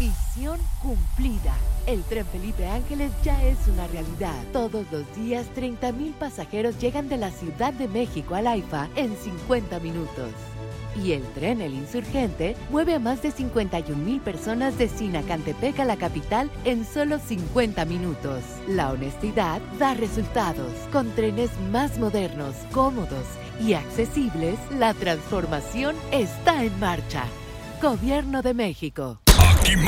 Misión cumplida. El Tren Felipe Ángeles ya es una realidad. Todos los días, 30,000 pasajeros llegan de la Ciudad de México al AIFA en 50 minutos. Y el tren El Insurgente mueve a más de 51,000 personas de Sinacantepec a la capital en solo 50 minutos. La honestidad da resultados. Con trenes más modernos, cómodos y accesibles, la transformación está en marcha. Gobierno de México.